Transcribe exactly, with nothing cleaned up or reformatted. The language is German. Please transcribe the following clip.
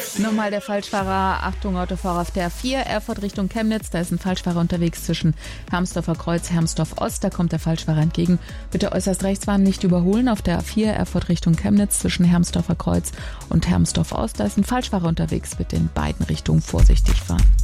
Nochmal der Falschfahrer. Achtung, Autofahrer auf der A vier, Erfurt Richtung Chemnitz. Da ist ein Falschfahrer unterwegs zwischen Hermsdorfer Kreuz, Hermsdorf Ost. Da kommt der Falschfahrer entgegen. Bitte äußerst rechts fahren, nicht überholen. Auf der A vier, Erfurt Richtung Chemnitz zwischen Hermsdorfer Kreuz und Hermsdorf Ost. Da ist ein Falschfahrer unterwegs. Bitte in beiden Richtungen vorsichtig fahren.